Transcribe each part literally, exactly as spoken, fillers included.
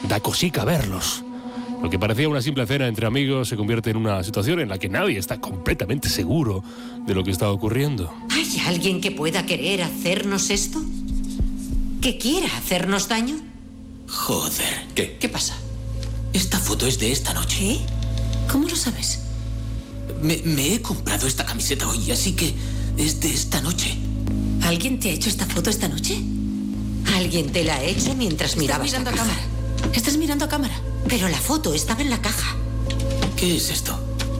Da cosica verlos. Lo que parecía una simple cena entre amigos se convierte en una situación en la que nadie está completamente seguro de lo que está ocurriendo. ¿Hay alguien que pueda querer hacernos esto? ¿Que quiera hacernos daño? Joder. ¿Qué? ¿Qué pasa? Esta foto es de esta noche. ¿Qué? ¿Cómo lo sabes? Me, me he comprado esta camiseta hoy, así que es de esta noche. ¿Alguien te ha hecho esta foto esta noche? ¿Alguien te la ha hecho mientras mirabas mirando la a caja? cámara. Estás mirando a cámara. Pero la foto estaba en la caja. ¿Qué es esto?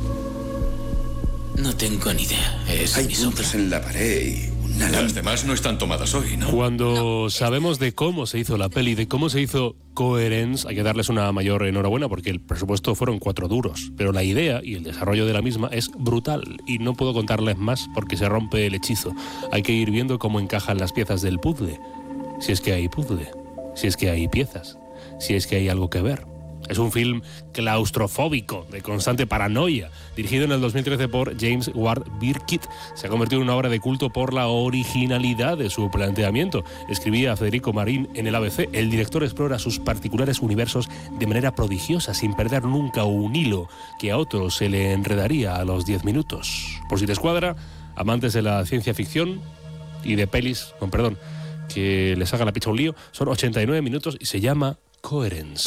No tengo ni idea. Es Hay mi sombra. puntos en la pared y una Las lámpara. demás no están tomadas hoy, ¿no? Cuando sabemos de cómo se hizo la peli, de cómo se hizo Coherence, hay que darles una mayor enhorabuena porque el presupuesto fueron cuatro duros, pero la idea y el desarrollo de la misma es brutal y no puedo contarles más porque se rompe el hechizo. Hay que ir viendo cómo encajan las piezas del puzzle, si es que hay puzzle, si es que hay piezas, si es que hay algo que ver. Es un film claustrofóbico, de constante paranoia, dirigido en el dos mil trece por James Ward Birkitt. Se ha convertido en una obra de culto por la originalidad de su planteamiento. Escribía Federico Marín en el A B C: el director explora sus particulares universos de manera prodigiosa, sin perder nunca un hilo que a otro se le enredaría a los diez minutos. Por si te escuadra, amantes de la ciencia ficción y de pelis, con perdón, que les haga la picha un lío, son ochenta y nueve minutos y se llama Coherence.